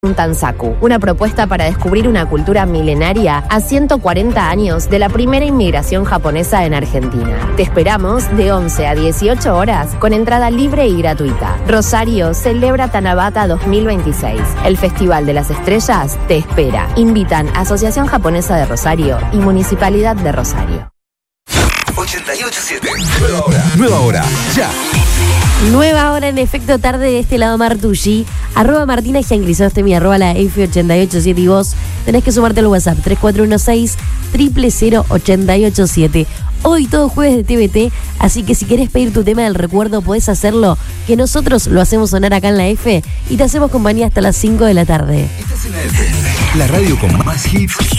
Tansaku, una propuesta para descubrir una cultura milenaria a 140 años de la primera inmigración japonesa en Argentina. Te esperamos de 11 a 18 horas con entrada libre y gratuita. Rosario celebra Tanabata 2026. El Festival de las Estrellas te espera. Invitan Asociación Japonesa de Rosario y Municipalidad de Rosario. 88.7. Nueva hora. Ya. Nueva hora en efecto tarde de este lado Martucci. @ Martina Giancristofemi, @ la F887 y vos tenés que sumarte al WhatsApp 3416-000-887. Hoy todo jueves de TVT, así que si querés pedir tu tema del recuerdo podés hacerlo, que nosotros lo hacemos sonar acá en la F y te hacemos compañía hasta las 5 de la tarde. Estás en la F, la radio con más hits